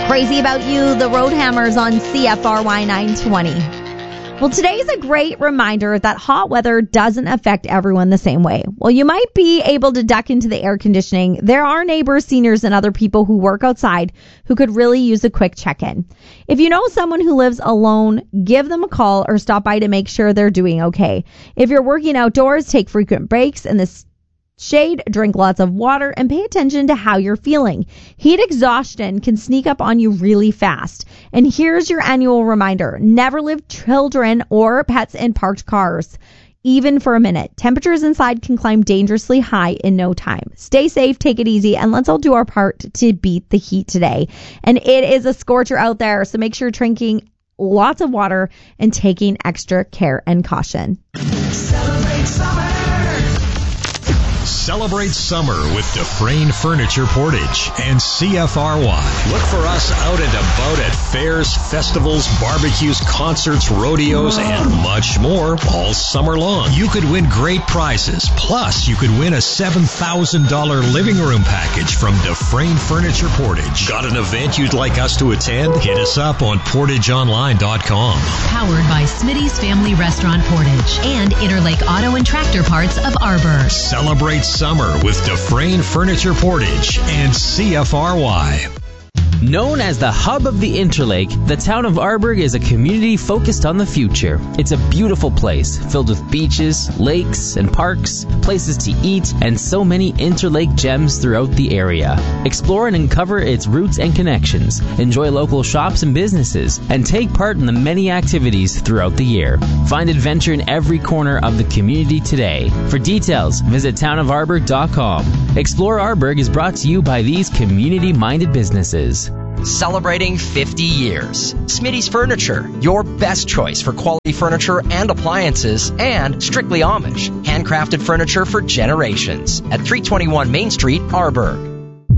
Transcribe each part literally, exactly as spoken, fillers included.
Crazy About You, the Roadhammers on C F R Y nine twenty. Well, today's a great reminder that hot weather doesn't affect everyone the same way. While you might be able to duck into the air conditioning, there are neighbors, seniors, and other people who work outside who could really use a quick check-in. If you know someone who lives alone, give them a call or stop by to make sure they're doing okay. If you're working outdoors, take frequent breaks in the shade, drink lots of water, and pay attention to how you're feeling. Heat exhaustion can sneak up on you really fast. And here's your annual reminder. Never leave children or pets in parked cars, even for a minute. Temperatures inside can climb dangerously high in no time. Stay safe, take it easy, and let's all do our part to beat the heat today. And it is a scorcher out there, so make sure you're drinking lots of water and taking extra care and caution. Celebrate summer. Celebrate summer with Dufresne Furniture Portage and C F R Y. Look for us out and about at fairs, festivals, barbecues, concerts, rodeos, and much more all summer long. You could win great prizes. Plus, you could win a seven thousand dollars living room package from Dufresne Furniture Portage. Got an event you'd like us to attend? Hit us up on portage online dot com. Powered by Smitty's Family Restaurant Portage and Interlake Auto and Tractor Parts of Arbor. Celebrate summer with Dufresne Furniture Portage and C F R Y. Known as the hub of the Interlake, the town of Arborg is a community focused on the future. It's a beautiful place, filled with beaches, lakes, and parks, places to eat, and so many Interlake gems throughout the area. Explore and uncover its roots and connections, enjoy local shops and businesses, and take part in the many activities throughout the year. Find adventure in every corner of the community today. For details, visit town of arborg dot com. Explore Arborg is brought to you by these community-minded businesses. Celebrating fifty years. Smitty's Furniture, your best choice for quality furniture and appliances, and Strictly Amish, handcrafted furniture for generations at three twenty-one Main Street, Arborg.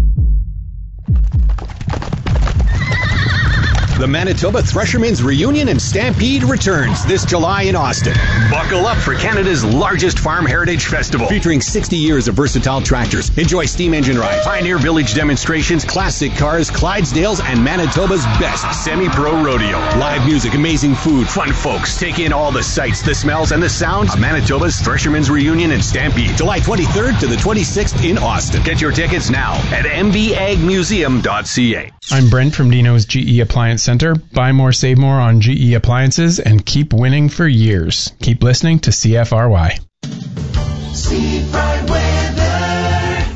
The Manitoba Threshermen's Reunion and Stampede returns this July in Austin. Buckle up for Canada's largest farm heritage festival. Featuring sixty years of versatile tractors. Enjoy steam engine rides, Pioneer Village demonstrations, classic cars, Clydesdales, and Manitoba's best semi-pro rodeo. Live music, amazing food, fun folks. Take in all the sights, the smells, and the sounds of Manitoba's Threshermen's Reunion and Stampede. July twenty-third to the twenty-sixth in Austin. Get your tickets now at m b ag museum dot c a. I'm Brent from Dino's G E Appliance Center. Buy more, save more on G E appliances and keep winning for years. Keep listening to C F R Y. See bright weather.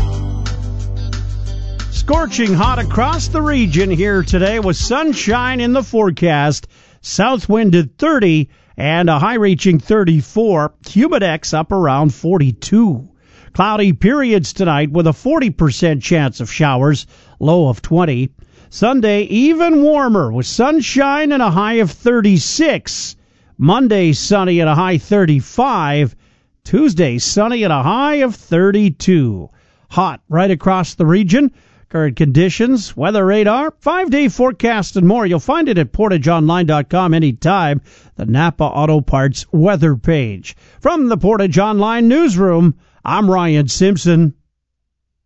Scorching hot across the region here today with sunshine in the forecast. South wind at thirty and a high reaching thirty-four. Humidex up around forty-two. Cloudy periods tonight with a forty percent chance of showers, low of twenty. Sunday, even warmer with sunshine and a high of thirty-six. Monday, sunny and a high thirty-five. Tuesday, sunny and a high of thirty-two. Hot right across the region. Current conditions, weather radar, five-day forecast, and more. You'll find it at portage online dot com anytime. The Napa Auto Parts weather page. From the Portage Online newsroom, I'm Ryan Simpson.